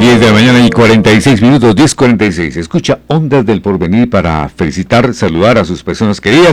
10 de la mañana y 46 minutos, 10:46. Escucha Ondas del Porvenir para felicitar, saludar a sus personas queridas.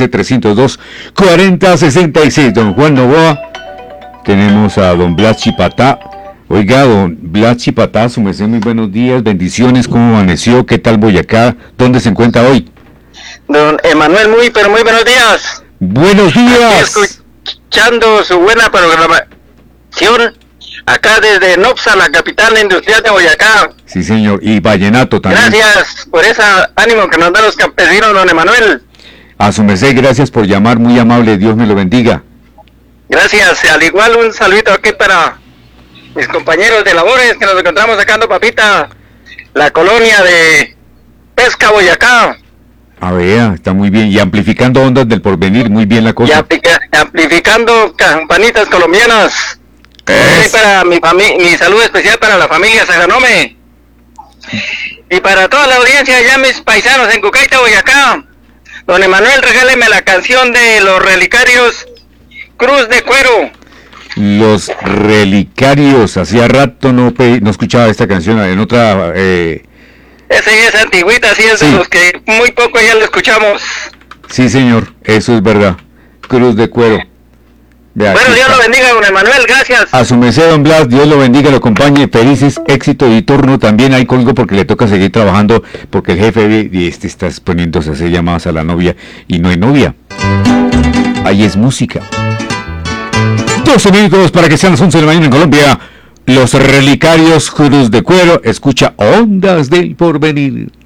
313-302-4066. Don Juan Novoa. Tenemos a don Blas Chipatá. Oiga, don Blas Chipatá, su merced, muy buenos días, bendiciones, ¿cómo amaneció? ¿Qué tal Boyacá? ¿Dónde se encuentra hoy? Don Emanuel, muy buenos días. Buenos días. Escuchando su buena programación acá desde Nopsa, la capital industrial de Boyacá. Sí, señor, y vallenato también. Gracias por ese ánimo que nos dan los campesinos, don Emanuel. A su merced, gracias por llamar, muy amable, Dios me lo bendiga. Gracias, al igual un saludito aquí para mis compañeros de labores que nos encontramos sacando papita, la colonia de Pesca, Boyacá. A ver, está muy bien, y amplificando Ondas del Porvenir, muy bien la cosa. Y amplificando campanitas colombianas. Para mi saludo especial para la familia Sajanome. Y para toda la audiencia, ya mis paisanos en Cucaita, Boyacá. Don Emanuel, regáleme la canción de los relicarios Cruz de Cuero. Los relicarios, hacía rato no escuchaba esta canción en otra... Esa ya es antigüita, sí, es sí. De los que muy poco ya lo escuchamos. Sí, señor, eso es verdad. Cruz de Cuero. Bueno, Dios lo bendiga, don Emanuel, gracias. A su merced, don Blas, Dios lo bendiga, lo acompañe, felices, éxito y turno. También hay colgo porque le toca seguir trabajando, porque el jefe está poniéndose a hacer llamadas a la novia y no hay novia. Ahí es música. 12 minutos para que sean las 11 de la mañana en Colombia. Los relicarios Cruz de Cuero, escucha Ondas del Porvenir.